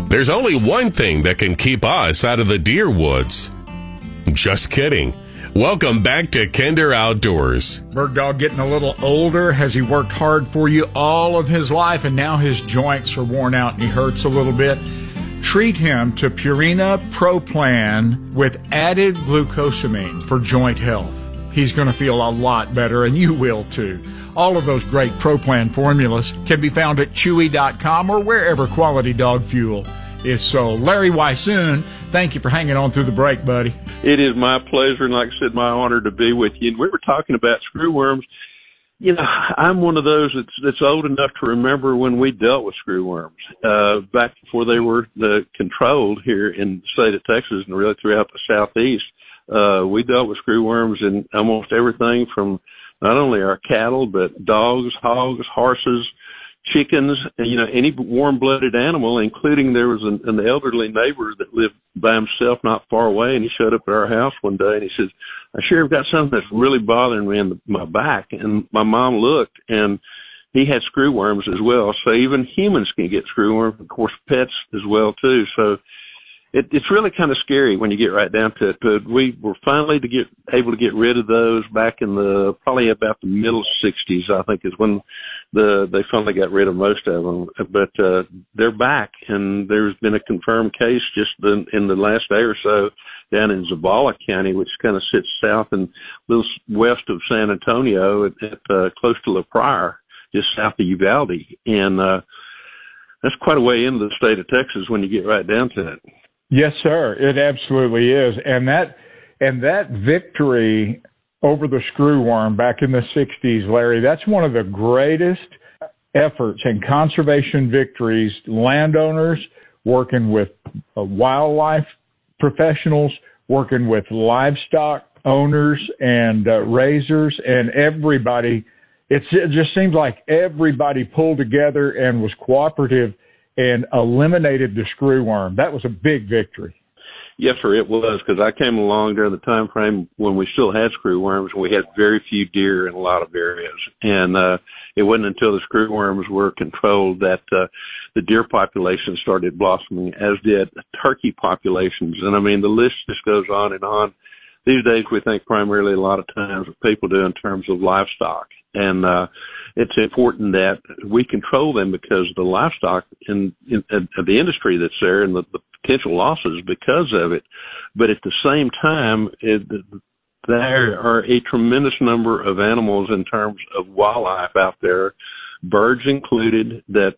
There's only one thing that can keep us out of the deer woods. Just kidding. Welcome back to Kinder Outdoors. Bird Dog getting a little older. Has he worked hard for you all of his life, and now his joints are worn out and he hurts a little bit? Treat him to Purina Pro Plan with added glucosamine for joint health. He's going to feel a lot better, and you will too. All of those great Pro Plan formulas can be found at Chewy.com or wherever quality dog fuel is sold. Larry Weissoon, thank you for hanging on through the break, buddy. It is my pleasure, and like I said, my honor to be with you. And we were talking about screwworms. You know, I'm one of those that's old enough to remember when we dealt with screwworms back before they were controlled here in the state of Texas and really throughout the Southeast. We dealt with screwworms in almost everything from not only our cattle, but dogs, hogs, horses, chickens, and, you know, any warm-blooded animal, including there was an elderly neighbor that lived by himself not far away, and he showed up at our house one day, and he says, I sure have got something that's really bothering me in my back. And my mom looked, and he had screwworms as well. So even humans can get screwworms, of course, pets as well, too. So it's really kind of scary when you get right down to it. But we were finally able to get rid of those back in probably about the middle 60s, I think, is when they finally got rid of most of them. But they're back, and there's been a confirmed case just in the last day or so down in Zavala County, which kind of sits south and a little west of San Antonio at close to La Pryor, just south of Uvalde. And that's quite a way into the state of Texas when you get right down to it. Yes, sir. It absolutely is. And that victory over the screwworm back in the 60s, Larry, that's one of the greatest efforts and conservation victories. Landowners working with wildlife professionals, working with livestock owners and raisers, and everybody. It just seems like everybody pulled together and was cooperative and eliminated the screwworm. That was a big victory. Yes, sir, it was, because I came along during the time frame when we still had screwworms, and we had very few deer in a lot of areas. And it wasn't until the screwworms were controlled that the deer population started blossoming, as did turkey populations. And, I mean, the list just goes on and on. These days we think primarily a lot of times what people do in terms of livestock. And it's important that we control them because the livestock in the industry that's there and the potential losses because of it. But at the same time, there are a tremendous number of animals in terms of wildlife out there, birds included, that